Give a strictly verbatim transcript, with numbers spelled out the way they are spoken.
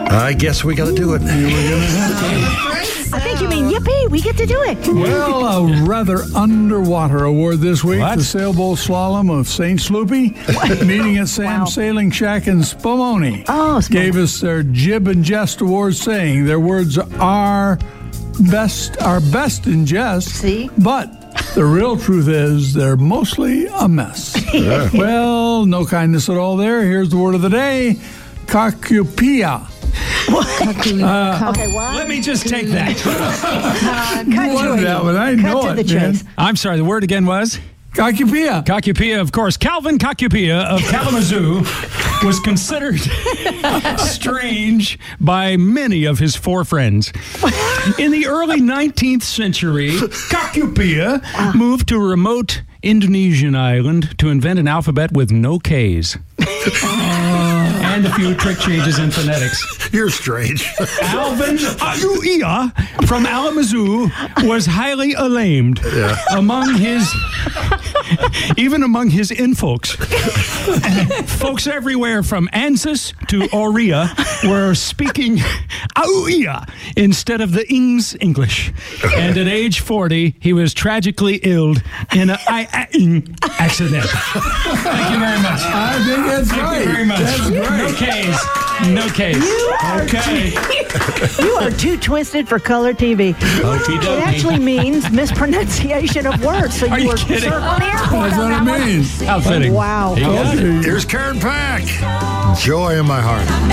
I guess we got to do it. I think you mean yippee, we get to do it. Well, a rather underwater award this week. What? The sailboat slalom of Saint Sloopy, meeting at Sam's Wow. Sailing Shack in Spumoni, Oh, Spumoni. gave us their Jib and Jest Award, saying their words are best are best in jest. See? But the real truth is they're mostly a mess. Well, no kindness at all there. Here's the word of the day: Kakupia. Okay, what? Let me just take that. Cut You to wanted it. that one. I Cut know to it, the man. chase. I'm sorry, the word again was? Kakupia. Kakupia, of course. Calvin Kakupia of Kalamazoo was considered strange by many of his four friends. In the early nineteenth century, Kakupia moved to a remote Indonesian island to invent an alphabet with no Ks. And a few trick changes in phonetics. You're strange. Alvin Auia from Kalamazoo was highly acclaimed among his, even among his in-folks. Folks everywhere from Ansas to Auria were speaking Auia instead of the Ings English. And at age forty, he was tragically ill in an I-ing accident. Thank you very much. I think that's Thank right. you very much. That's No great. case. No case. Okay. You are too twisted for color T V. Okie It dokie. actually means mispronunciation of words. So Are you you were kidding? circling the airport That's on what that it one. means. How fitting. Wow. You got it. Here's Karen Pack. Joy in my heart.